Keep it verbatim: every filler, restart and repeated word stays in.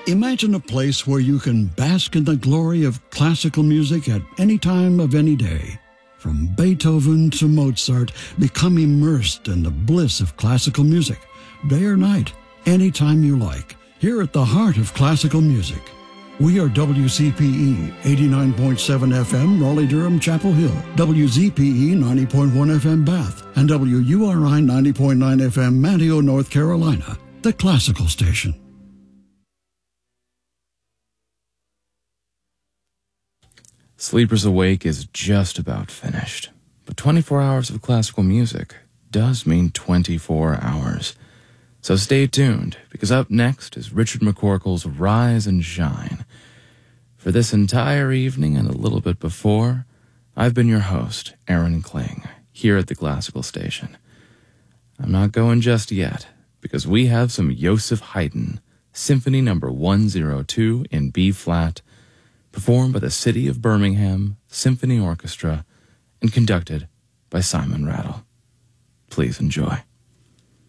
Imagine a place where you can bask in the glory of classical music at any time of any day. From Beethoven to Mozart, become immersed in the bliss of classical music, day or night, anytime you like, here at the heart of classical music. We are W C P E eighty-nine point seven F M, Raleigh-Durham, Chapel Hill, W Z P E ninety point one F M, Bath, and W U R I ninety point nine F M, Manteo, North Carolina, the classical station. Sleepers Awake is just about finished, but twenty-four hours of classical music does mean twenty-four hours. So stay tuned, because up next is Richard McCorkle's Rise and Shine. For this entire evening and a little bit before, I've been your host, Aaron Kling, here at the Classical Station. I'm not going just yet, because we have some Joseph Haydn, Symphony Number one oh two in B-flat, performed by the City of Birmingham Symphony Orchestra and conducted by Simon Rattle. Please enjoy.